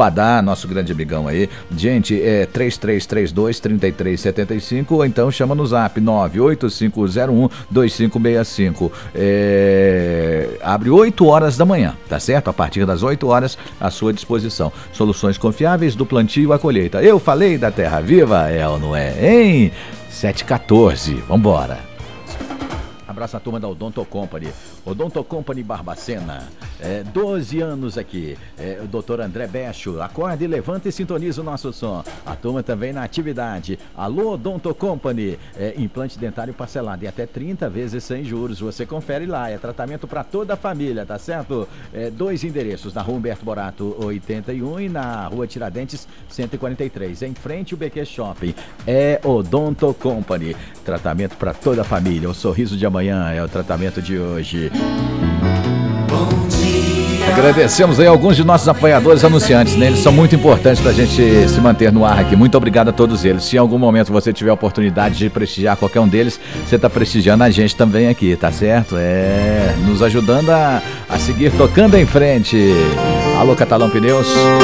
Padá, nosso grande amigão aí. Gente, 3332-3375 ou então chama no zap 98501-2565. Abre 8 horas da manhã, tá certo? A partir das 8 horas à sua disposição. Soluções confiáveis do plantio à colheita. Eu falei da Terra Viva, é ou não é, hein? 7h14, vambora. Abraço a turma da Odonto Company. Odonto Company Barbacena. 12 anos aqui. O doutor André Becho. Acorde, levanta e sintoniza o nosso som. A turma também na atividade. Alô, Odonto Company. Implante dentário parcelado e até 30 vezes sem juros. Você confere lá. É tratamento para toda a família, tá certo? 2 endereços. Na rua Humberto Borato 81 e na rua Tiradentes 143. Em frente o BQ Shopping. Odonto Company. Tratamento para toda a família. O sorriso de amanhã é o tratamento de hoje. Bom dia. Agradecemos aí alguns de nossos apoiadores anunciantes, né? Eles são muito importantes pra gente se manter no ar aqui. Muito obrigado a todos eles. Se em algum momento você tiver a oportunidade de prestigiar qualquer um deles, você tá prestigiando a gente também aqui, tá certo? Nos ajudando a seguir tocando em frente. Alô, Catalão Pneus.